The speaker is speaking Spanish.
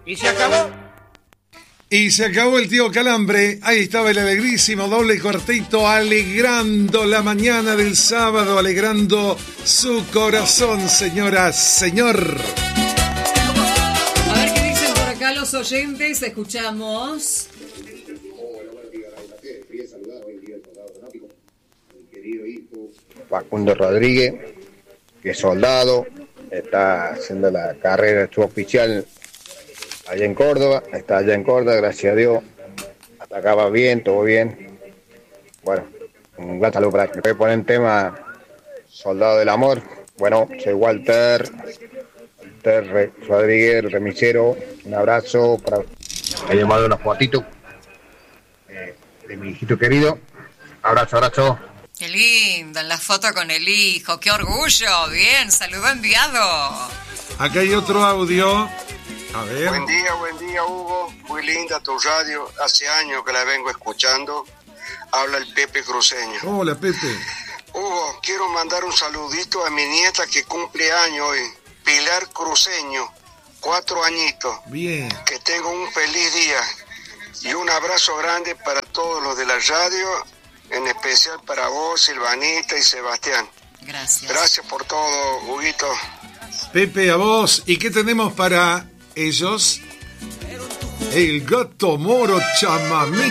¿Y se acabó? Y se acabó el tío Calambre. Ahí estaba el alegrísimo doble cuarteto alegrando la mañana del sábado, alegrando su corazón, señora, señor. A ver qué dicen por acá los oyentes. Escuchamos. Facundo Rodríguez, que es soldado, está haciendo la carrera suboficial allá en Córdoba, está allá en Córdoba, gracias a Dios, hasta acá va bien, todo bien. Bueno, un gran saludo para que me puede poner en tema Soldado del Amor. Bueno, soy Walter Rodríguez, remisero, un abrazo para he llamado unos fotitos de mi hijito querido. Abrazo. Qué lindo, en la foto con el hijo, qué orgullo. Bien, saludo enviado. Acá hay otro audio. A ver. Buen día, Hugo. Muy linda tu radio. Hace años que la vengo escuchando. Habla el Pepe Cruceño. Hola, Pepe. Hugo, quiero mandar un saludito a mi nieta que cumple año hoy. Pilar Cruceño, 4 añitos. Bien. Que tenga un feliz día. Y un abrazo grande para todos los de la radio. En especial para vos, Silvanita y Sebastián. Gracias. Gracias por todo, Huguito. Pepe, a vos. ¿Y qué tenemos para ellos? El gato moro chamamé.